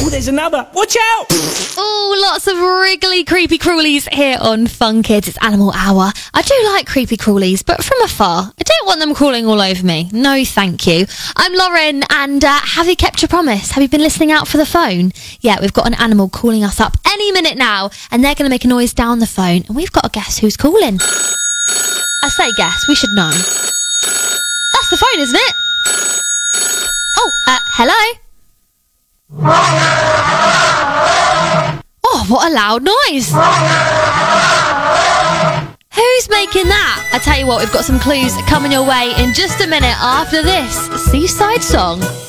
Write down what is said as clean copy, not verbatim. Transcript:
there's another. Watch out! Oh, lots of wriggly creepy crawlies here on Fun Kids. It's Animal Hour. I do like creepy crawlies, but from afar. I don't want them crawling all over me. No, thank you. I'm Lauren, and have you kept your promise? Have you been listening out for the phone? Yeah, we've got an animal calling us up any minute now, and they're going to make a noise down the phone, and we've got to guess who's calling. I say guess, we should know. That's the phone, isn't it? Oh, hello? Oh, what a loud noise. Who's making that? I tell you what, we've got some clues coming your way in just a minute after this Seaside Song.